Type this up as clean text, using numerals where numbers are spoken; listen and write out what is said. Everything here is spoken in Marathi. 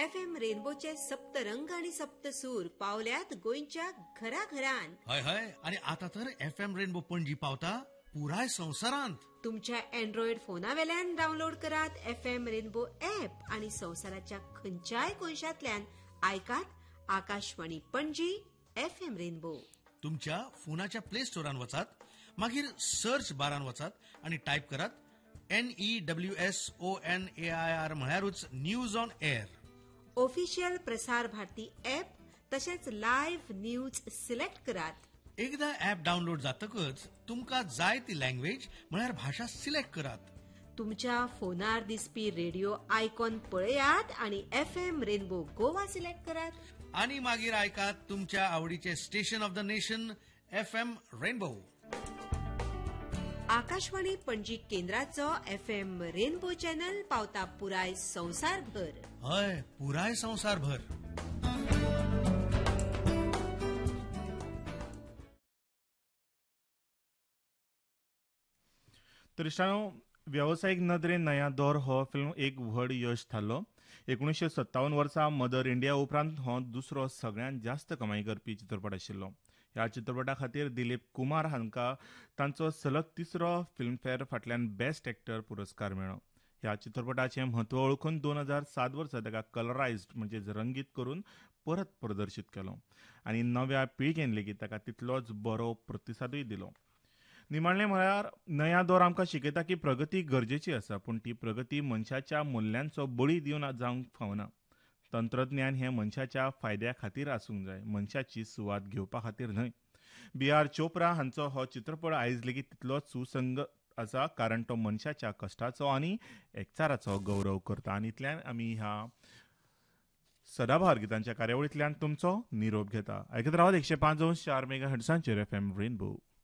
FM रेनबोचे सप्तरंग आणि सप्तसूर पावल्यात गोंयच्या घराघरांत. हय हय, आणि आता तर FM रेनबो पणजी पावता पुराय संवसारांत. तुमच्या अँड्रॉइड फोनावेल्यान डाउनलोड करात FM रेनबो ऍप आणि संवसाराच्या खंयच्याय कोनशांतल्यान आयकात आकाशवाणी पणजी FM रेनबो. तुमच्या फोनाच्या प्ले स्टोरान वचात, मागीर सर्च बारान वचात आणि टाईप करात NEWSONAIR म्हळ्यारूच news on air. Official Prasar Bharati app तशेंच लाईव्ह न्यूज सिलेक्ट करात. एकदा ऍप डाउनलोड जातकच तुमका जाय ती लँग्वेज म्हळ्यार भाषा सिलेक्ट करात. तुमच्या फोनार दिसपी रेडिओ आयकॉन पळयात आणि FM रेनबो गोवा सिलेक्ट करात. आणि मागीर आयकात तुमच्या आवडीचे station of the nation FM rainbow. Akashvani Panaji केंद्राचो FM rainbow channel पावता पुराय संवसारभर. हय, पुराय संवसारभर. तर व्यावसायिक नदरेन नया दौर हो फिल्म एक व्हड यश थारलो. 1957 वर्सा मदर इंडिया उपरांत हो दुसरो सगळ्यांत जास्त कमाई करपी चित्रपट आशिल्लो. ह्या चित्रपटा खातीर दिलीप कुमार हांकां तांचो सलग तिसरो फिल्मफेअर फाटल्यान बेस्ट एक्टर पुरस्कार मेळ्ळो. ह्या चित्रपटाचें म्हत्व ओळखून 2007 वर्सा ताका कलरायज्ड म्हणजे रंगीत करून परत प्रदर्शीत केलो आनी नव्या पिळगेन लेगीत ताका तितलोच बरो प्रतिसादूय दिलो. निमाणें म्हळ्यार नया दौर आमकां शिकयता की प्रगती गरजेची आसा, पूण ती प्रगती मनशाच्या मुल्यांचो बळी दिवन जावंक फावना. तंत्रज्ञान हें मनशाच्या फायद्या खातीर आसूंक जाय, मनशाची सुवात घेवपा खातीर न्हय. B.R. चोप्रा हांचो हो चित्रपट आयज लेगीत तितलोच सुसंगत आसा, कारण तो मनशाच्या कश्टाचो आनी एकचाराचो गौरव करता. आनी इतल्यान आमी ह्या सदाबहार गितांच्या कार्यावळींतल्यान तुमचो निरोप घेता. आयकत रावात 105.4 मेगाहर्ट्झांचेर FM रेनबो.